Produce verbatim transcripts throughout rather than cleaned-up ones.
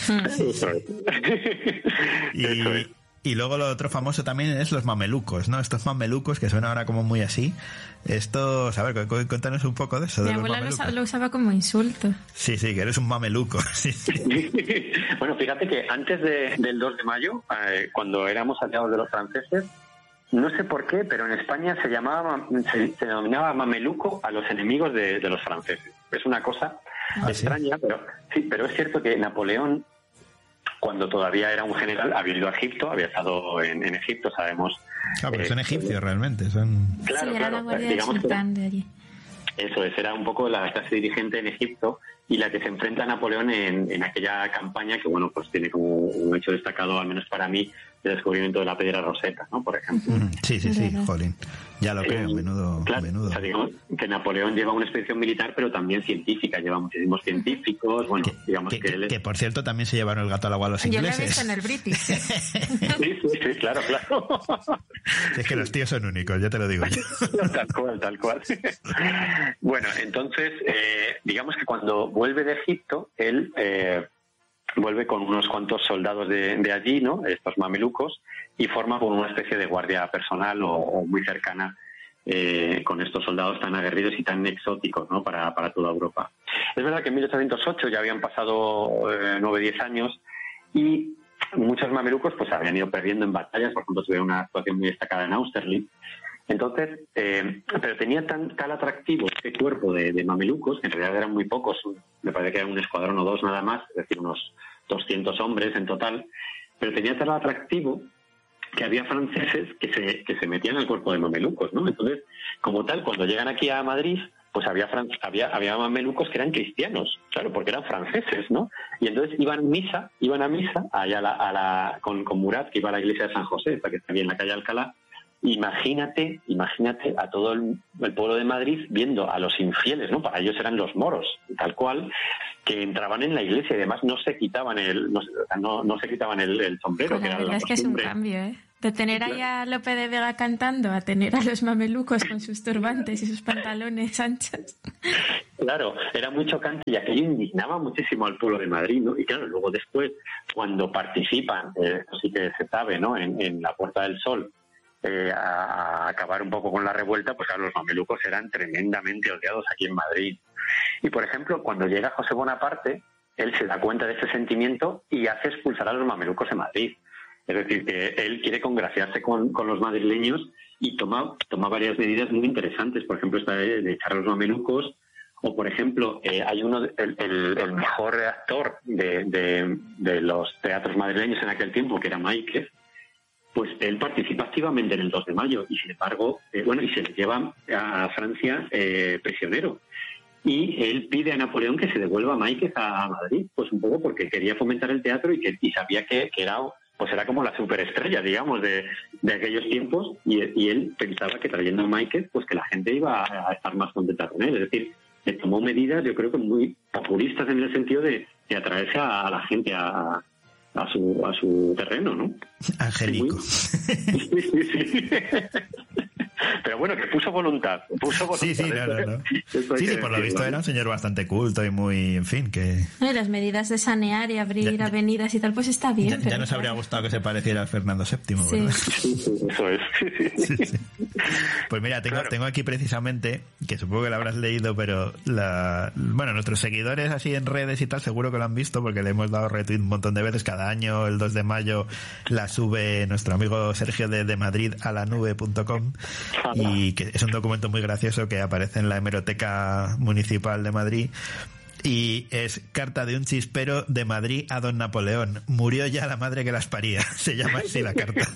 Eso es. Y, Eso es. y luego lo otro famoso también es los mamelucos, ¿no? Estos mamelucos que suenan ahora como muy así. Estos, a ver, cu- cuéntanos un poco de eso. Mi de los abuela lo, mamelucos. usa- lo usaba como insulto. Sí, sí, que eres un mameluco. Sí, sí. Bueno, fíjate que antes de- del dos de mayo, eh, cuando éramos aliados de los franceses, no sé por qué, pero en España se llamaba, se, se denominaba mameluco a los enemigos de, de los franceses. Es una cosa Ah, extraña, pero sí, pero es cierto que Napoleón, cuando todavía era un general, había ido a Egipto, había estado en, en Egipto, sabemos. Ah, pero eh, son egipcios realmente, son... Claro, sí, era claro, la guardia del digamos que sultán de allí. eso es, era un poco la clase dirigente en Egipto y la que se enfrenta a Napoleón en, en aquella campaña que, bueno, pues tiene como un hecho destacado, al menos para mí, el descubrimiento de la piedra Rosetta, ¿no? Por ejemplo. Mm, Sí, sí, sí, Verdad. jolín. Ya lo creo, Eh, menudo... claro, menudo. o sea, digamos que Napoleón lleva una expedición militar, pero también científica, lleva muchísimos científicos, bueno, digamos Que, que, que- él es... que, por cierto también se llevaron el gato al agua a los Yo lo he ingleses. visto en el British. Sí, sí, sí, claro, claro. Es que los tíos son únicos, ya te lo digo yo. Tal cual, tal cual. Bueno, entonces, eh, digamos que cuando vuelve de Egipto, él eh, vuelve con unos cuantos soldados de, de allí, ¿no? Estos mamelucos, y forma como una especie de guardia personal o, o muy cercana eh, con estos soldados tan aguerridos y tan exóticos, ¿no? Para, para toda Europa. Es verdad que en mil ochocientos ocho ya habían pasado eh, nueve, diez años y muchos mamelucos pues habían ido perdiendo en batallas, por ejemplo, tuvieron una actuación muy destacada en Austerlitz. Entonces, eh, pero tenía tan, tal atractivo este cuerpo de, de mamelucos, que en realidad eran muy pocos, me parece que era un escuadrón o dos nada más, es decir, unos doscientos hombres en total, pero tenía tal atractivo que había franceses que se, que se metían al cuerpo de mamelucos, ¿no? Entonces, como tal, cuando llegan aquí a Madrid, pues había, fran- había, había mamelucos que eran cristianos, claro, porque eran franceses, ¿no? Y entonces iban a misa, iban a misa, allá a la, a la, con, con Murat, que iba a la iglesia de San José, esta que está ahí en la calle Alcalá. Imagínate, imagínate a todo el, el pueblo de Madrid viendo a los infieles, ¿no? Para ellos eran los moros, tal cual, que entraban en la iglesia y además no se quitaban el, no, no, no se quitaban el, el sombrero, Pues que la era verdad la es que es un costumbre. cambio, ¿eh? De tener ahí a Lope de Vega cantando a tener a los mamelucos con sus turbantes y sus pantalones anchos. Claro, era muy chocante y aquello indignaba muchísimo al pueblo de Madrid, ¿no? Y claro, luego después, cuando participan, eh, esto sí que se sabe, ¿no? En, en la Puerta del Sol, eh, a, a acabar un poco con la revuelta, pues claro, los mamelucos eran tremendamente odiados aquí en Madrid. Y por ejemplo, cuando llega José Bonaparte, él se da cuenta de ese sentimiento y hace expulsar a los mamelucos de Madrid. Es decir, que él quiere congraciarse con, con los madrileños y toma, toma varias medidas muy interesantes. Por ejemplo, esta de, de echar a los mamelucos. O, por ejemplo, eh, hay uno, el, el, el mejor actor de, de, de los teatros madrileños en aquel tiempo, que era Máiquez, pues él participa activamente en el dos de mayo y, sin embargo, eh, bueno, y se le lleva a Francia eh, prisionero. Y él pide a Napoleón que se devuelva a Máiquez a Madrid, pues un poco porque quería fomentar el teatro y que y sabía que, que era... pues era como la superestrella, digamos, de, de aquellos tiempos, y, y él pensaba que trayendo a Máiquez, pues que la gente iba a, a estar más contenta con él. Es decir, que tomó medidas, yo creo que muy populistas en el sentido de, de atraerse a, a la gente a, a su a su terreno, ¿no? Angélico. Sí, sí, sí. Pero bueno, que puso voluntad. Puso voluntad. Sí, sí, no, no, no. Esto hay Sí, que sí, por lo decirlo, visto ¿no? era un señor bastante culto y muy, en fin, que... No, y las medidas de sanear y abrir Ya- ya- avenidas y tal, pues está bien. Ya, pero ya nos habría claro. gustado que se pareciera a Fernando séptimo, Sí. ¿verdad? Sí, sí, eso es. Sí, sí. Sí, sí. Pues mira, tengo, Claro. tengo aquí precisamente, que supongo que lo habrás leído, pero la, bueno, nuestros seguidores así en redes y tal seguro que lo han visto porque le hemos dado retweet un montón de veces. Cada año, el dos de mayo, la sube nuestro amigo Sergio de, de Madrid a la nube punto com, y que es un documento muy gracioso que aparece en la hemeroteca municipal de Madrid. Y es carta de un chispero de Madrid a don Napoleón. Murió ya la madre que las paría. Se llama así la carta.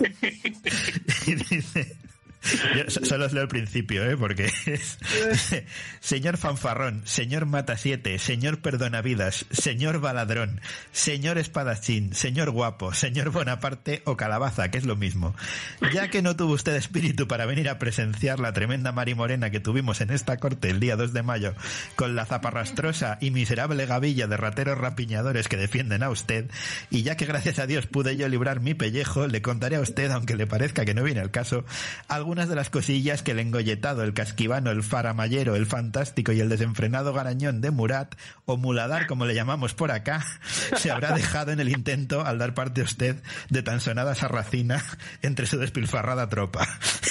Y dice... Yo so- solo os leo el principio, ¿eh? Porque es... Señor fanfarrón, señor matasiete, señor perdonavidas, señor baladrón, señor espadachín, señor guapo, señor Bonaparte o calabaza, que es lo mismo. Ya que no tuvo usted espíritu para venir a presenciar la tremenda marimorena que tuvimos en esta corte el día dos de mayo, con la zaparrastrosa y miserable gavilla de rateros rapiñadores que defienden a usted, y ya que gracias a Dios pude yo librar mi pellejo, le contaré a usted, aunque le parezca que no viene al caso, algunas algunas de las cosillas que el engolletado, el casquivano, el faramallero, el fantástico y el desenfrenado garañón de Murat, o muladar como le llamamos por acá, se habrá dejado en el intento al dar parte a usted de tan sonada sarracina entre su despilfarrada tropa.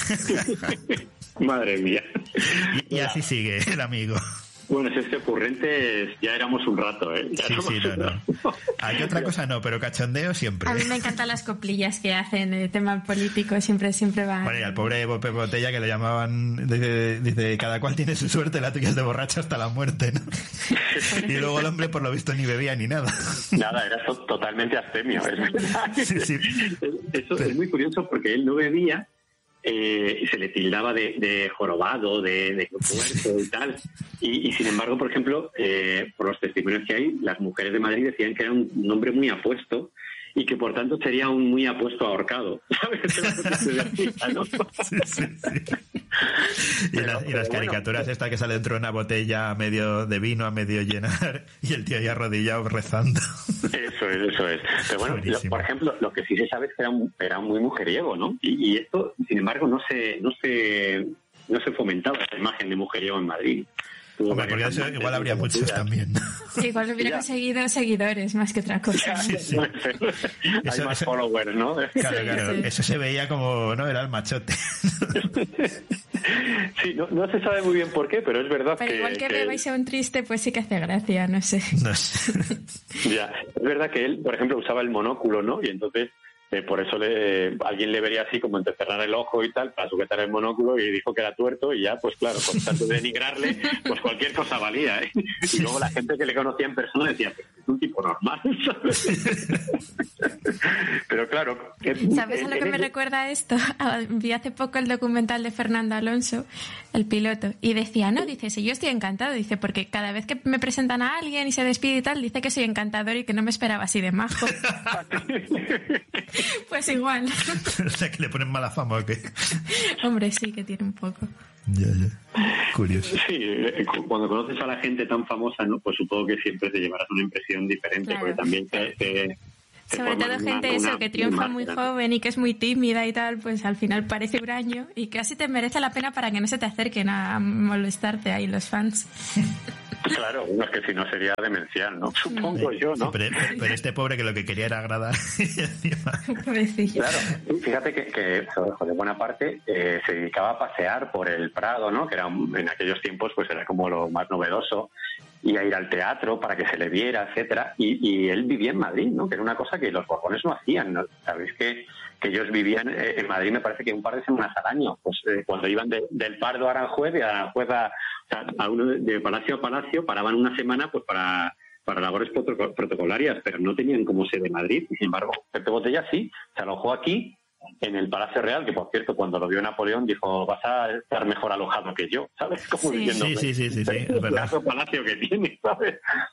Madre mía. Y, y así sigue el amigo. Bueno, si es que ocurrentes ya éramos un rato, ¿eh? Ya sí, sí, no, no. Hay otra cosa no, pero cachondeo siempre. A mí me encantan las coplillas que hacen de tema político, siempre, siempre van. Bueno, y al pobre Pepe Botella que le llamaban, dice, dice, cada cual tiene su suerte, la tuya es de borracho hasta la muerte, ¿no? Y luego el hombre, por lo visto, ni bebía ni nada. Nada, era to- totalmente abstemio, es verdad. Sí, sí. Eso es muy curioso porque él no bebía. Eh, se le tildaba de, de jorobado, de, de puerco y tal. Y, y sin embargo, por ejemplo, eh, por los testimonios que hay, las mujeres de Madrid decían que era un, un hombre muy apuesto y que por tanto sería un muy apuesto ahorcado. ¿Sabes? ¿No? Sí, sí, sí. Y, Pero, la, y las bueno, caricaturas esta que sale dentro de una botella a medio de vino, a medio llenar, y el tío ahí arrodillado rezando. Eso es, eso es. Pero bueno, lo, Buenísimo. por ejemplo, lo que sí se sabe es que era, un, era muy mujeriego, ¿no? Y, y esto, sin embargo, no se, no se, no se fomentaba esa imagen de mujeriego en Madrid. Tuvo Hombre, porque varias eso amantes, igual habría muchos conocidas. también. Igual hubiera Ya. conseguido seguidores más que otra cosa. Sí, sí. Hay Eso- más eso- followers, ¿no? Claro, claro. sí. Eso se veía como, ¿no? Era el machote. Sí, no, no se sabe muy bien por qué, pero es verdad Pero que... igual que que- beba y sea un triste, pues sí que hace gracia, no sé. No sé. Ya, es verdad que él, por ejemplo, usaba el monóculo, ¿no? Y entonces, eh, por eso le, alguien le vería así como entrecerrar el ojo y tal, para sujetar el monóculo, y dijo que era tuerto, y ya, pues claro, con tanto de denigrarle, pues cualquier cosa valía, ¿eh? Y luego la gente que le conocía en persona decía, pues es un tipo normal, ¿sabes? Pero claro... que- ¿Sabes a lo que él- me recuerda esto? Vi hace poco el documental de Fernando Alonso, el piloto, y decía, no, dice, si yo estoy encantado, dice, porque cada vez que me presentan a alguien y se despide y tal, dice que soy encantador y que no me esperaba así de majo. Pues igual. O sea, que le ponen mala fama o qué. Hombre, sí que tiene un poco. Ya, ya. Curioso. Sí, eh, cuando conoces a la gente tan famosa, ¿no? Pues supongo que siempre te llevarás una impresión diferente, Claro. porque también te, te- te Sobre forman todo una- gente una- eso que triunfa una muy imagen. joven y que es muy tímida y tal, pues al final parece huraño y casi te merece la pena para que no se te acerquen a molestarte ahí los fans. Claro, uno es que si no sería demencial, ¿no? Supongo yo, Sí, ¿no? pero, pero este pobre que lo que quería era agradar. Y encima- Pobrecillo. Claro, fíjate que, que de buena parte eh, se dedicaba a pasear por el Prado, ¿no? Que era un- en aquellos tiempos pues era como lo más novedoso, y a ir al teatro para que se le viera, etcétera. Y, y él vivía en Madrid, ¿no? Que era una cosa que los borbones no hacían, ¿no? Sabéis que, que ellos vivían eh, en Madrid, me parece que un par de semanas al año, pues eh, cuando iban de- del Pardo a Aranjuez y de Aranjuez a, o sea, a uno de, de palacio a palacio, paraban una semana pues para para labores protoco- protocolarias, pero no tenían como sede Madrid. Y sin embargo, Pepe Botella sí, se alojó aquí, en el Palacio Real, que por cierto, cuando lo vio Napoleón, dijo, vas a estar mejor alojado que yo, ¿sabes? Como Sí. diciendo, Sí, sí, sí, sí, sí, es el verdad. pedazo de palacio que tiene, ¿sabes?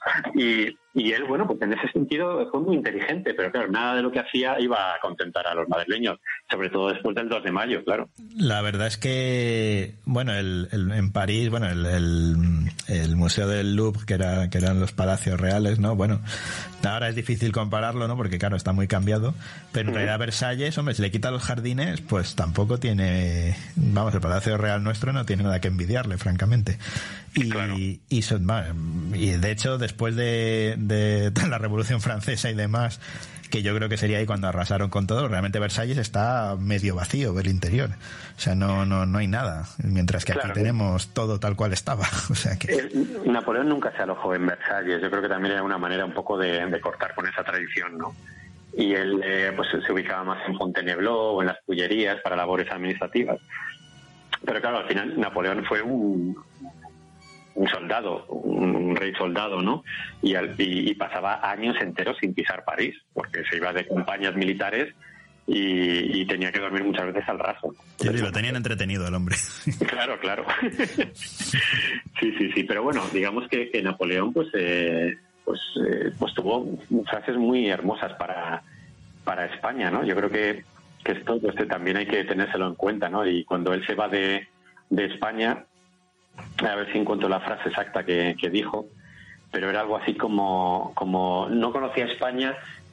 Y, y él, bueno, pues en ese sentido fue muy inteligente, pero claro, nada de lo que hacía iba a contentar a los madrileños, sobre todo después del dos de mayo, claro. La verdad es que, bueno, el, el- en París, bueno, el, el, el Museo del Louvre, que era que eran los palacios reales, ¿no? Bueno, ahora es difícil compararlo, ¿no? Porque, claro, está muy cambiado. Pero en realidad Versalles, hombre, si le quita los jardines, pues tampoco tiene... Vamos, el Palacio Real nuestro no tiene nada que envidiarle, francamente. Y, Claro. y, son, bueno, y de hecho, después de, de la Revolución Francesa y demás, que yo creo que sería ahí cuando arrasaron con todo, realmente Versalles está medio vacío el interior. O sea, no no no hay nada. Mientras que aquí Claro. tenemos todo tal cual estaba. O sea que... El- Napoleón nunca se alojó en Versalles, yo creo que también era una manera un poco de, de cortar con esa tradición, ¿no? Y él eh, pues se ubicaba más en Fontainebleau o en las Tullerías para labores administrativas. Pero claro, al final Napoleón fue un, un soldado, un, un rey soldado, ¿no? Y, al- y, y pasaba años enteros sin pisar París, porque se iba de campañas militares y, y tenía que dormir muchas veces al raso. Sí, sí, lo tenían entretenido el hombre. Claro, claro. Sí, sí, sí. Pero bueno, digamos que, que Napoleón pues eh, pues eh, pues tuvo frases muy hermosas para, para España, ¿no? Yo creo que, que esto pues, también hay que tenérselo en cuenta, ¿no? Y cuando él se va de, de España, a ver si encuentro la frase exacta que, que dijo, pero era algo así como, como no conocía España,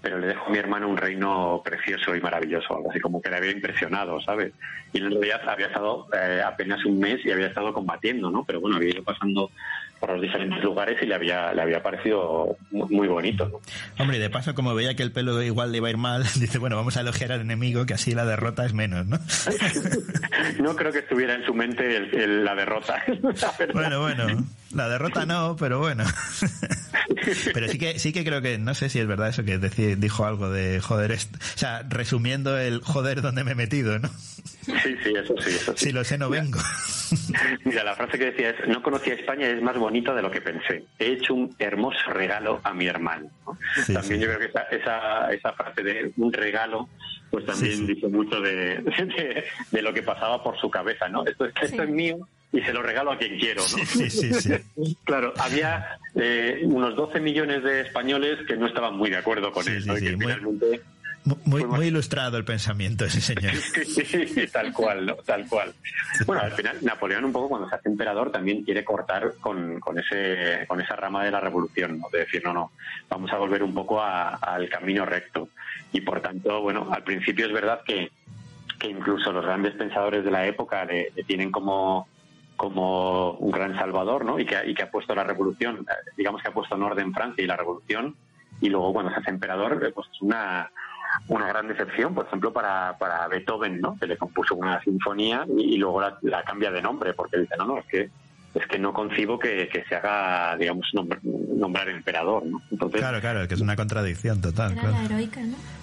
pero le dejo a mi hermano un reino precioso y maravilloso, algo así como que le había impresionado, ¿sabes? Y en realidad había estado eh, apenas un mes y había estado combatiendo, ¿no? Pero bueno, había ido pasando por los diferentes lugares y le había le había parecido muy, muy bonito, ¿no? Hombre, y de paso, como veía que el pelo igual le iba a ir mal, dice, bueno, vamos a elogiar al enemigo, que así la derrota es menos, ¿no? No creo que estuviera en su mente el, el, la derrota. Bueno, bueno, la derrota no, pero bueno. Pero sí que sí que creo que, no sé si es verdad eso que decí, dijo algo de joder, esto, o sea, resumiendo el joder donde me he metido, ¿no? Sí, sí, eso sí, eso sí. Si lo sé, no vengo. Mira, la frase que decía es, no conocía España, es más bonito de lo que pensé. He hecho un hermoso regalo a mi hermano, ¿no? Sí, también sí. Yo creo que esa, esa, esa frase de un regalo, pues también sí, sí. dice mucho de, de, de lo que pasaba por su cabeza, ¿no? Esto, esto sí. es mío y se lo regalo a quien quiero, ¿no? Sí, sí, sí. Claro, había eh, unos doce millones de españoles que no estaban muy de acuerdo con sí, él, sí, ¿no? Sí, y que muy... finalmente... Muy, muy ilustrado el pensamiento ese señor. Sí, sí, tal cual, ¿no? Tal cual. Bueno, al final Napoleón un poco cuando se hace emperador también quiere cortar con, con ese con esa rama de la revolución, ¿no? De decir, no, no, vamos a volver un poco a, al camino recto. Y por tanto, bueno, al principio es verdad que, que incluso los grandes pensadores de la época le, le tienen como como un gran salvador, ¿no? Y que, y que ha puesto la revolución, digamos que ha puesto en orden Francia y la revolución, y luego cuando se hace emperador, pues es una una gran decepción, por ejemplo, para, para Beethoven, ¿no? Que le compuso una sinfonía y, y luego la, la cambia de nombre, porque dice, no, no, es que es que no concibo que, que se haga, digamos, nombrar, nombrar emperador, ¿no? Entonces, claro, claro, que es una contradicción total. Era claro. la heroica, ¿no?